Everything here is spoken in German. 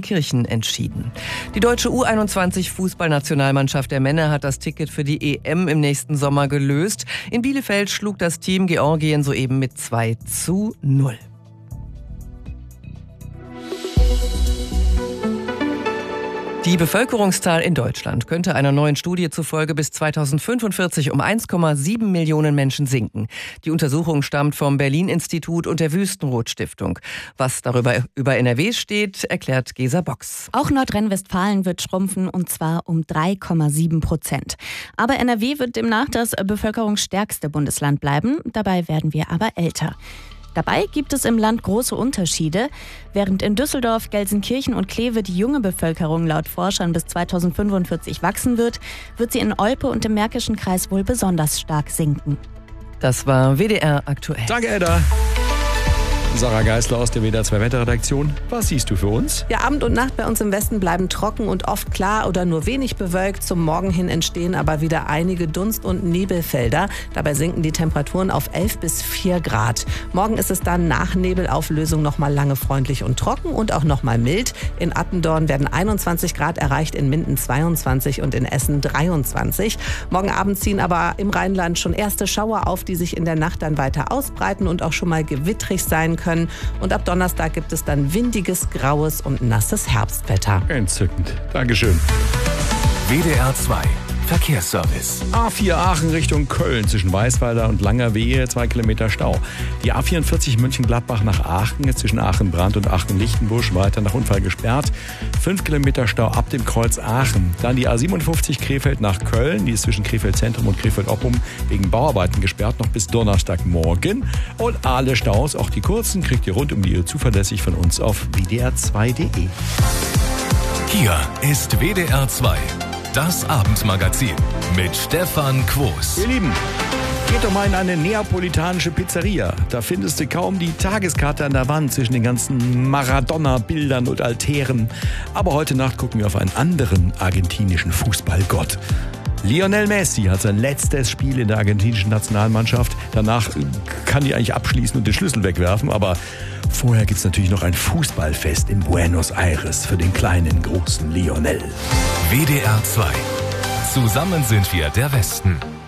Gelsenkirchen entschieden. Die deutsche U21-Fußballnationalmannschaft der Männer hat das Ticket für die EM im nächsten Sommer gelöst. In Bielefeld schlug das Team Georgien soeben mit 2:0. Die Bevölkerungszahl in Deutschland könnte einer neuen Studie zufolge bis 2045 um 1,7 Millionen Menschen sinken. Die Untersuchung stammt vom Berlin-Institut und der Wüstenrot-Stiftung. Was darüber über NRW steht, erklärt Gesa Box. Auch Nordrhein-Westfalen wird schrumpfen, und zwar um 3,7%. Aber NRW wird demnach das bevölkerungsstärkste Bundesland bleiben. Dabei werden wir aber älter. Dabei gibt es im Land große Unterschiede. Während in Düsseldorf, Gelsenkirchen und Kleve die junge Bevölkerung laut Forschern bis 2045 wachsen wird, wird sie in Olpe und im Märkischen Kreis wohl besonders stark sinken. Das war WDR aktuell. Danke, Edda. Sarah Geisler aus der WDR 2 Wetterredaktion. Was siehst du für uns? Ja, Abend und Nacht bei uns im Westen bleiben trocken und oft klar oder nur wenig bewölkt. Zum Morgen hin entstehen aber wieder einige Dunst- und Nebelfelder. Dabei sinken die Temperaturen auf 11 bis 4 Grad. Morgen ist es dann nach Nebelauflösung nochmal lange freundlich und trocken und auch nochmal mild. In Attendorn werden 21 Grad erreicht, in Minden 22 und in Essen 23. Morgen Abend ziehen aber im Rheinland schon erste Schauer auf, die sich in der Nacht dann weiter ausbreiten und auch schon mal gewittrig sein können. Und ab Donnerstag gibt es dann windiges, graues und nasses Herbstwetter. Entzückend. Dankeschön. WDR 2 Verkehrsservice. A4 Aachen Richtung Köln zwischen Weißweiler und Langerwehe 2 Kilometer Stau. Die A44 Mönchengladbach nach Aachen ist zwischen Aachen-Brandt und Aachen-Lichtenbusch weiter nach Unfall gesperrt. 5 Kilometer Stau ab dem Kreuz Aachen. Dann die A57 Krefeld nach Köln. Die ist zwischen Krefeld Zentrum und Krefeld-Oppum wegen Bauarbeiten gesperrt, noch bis Donnerstagmorgen. Und alle Staus, auch die kurzen, kriegt ihr rund um die Uhr zuverlässig von uns auf wdr2.de. Hier ist WDR 2. Das Abendmagazin mit Stefan Quos. Ihr Lieben, geht doch mal in eine neapolitanische Pizzeria. Da findest du kaum die Tageskarte an der Wand zwischen den ganzen Maradona-Bildern und Altären. Aber heute Nacht gucken wir auf einen anderen argentinischen Fußballgott. Lionel Messi hat sein letztes Spiel in der argentinischen Nationalmannschaft. Danach kann die eigentlich abschließen und den Schlüssel wegwerfen. Aber vorher gibt es natürlich noch ein Fußballfest in Buenos Aires für den kleinen, großen Lionel. WDR 2. Zusammen sind wir der Westen.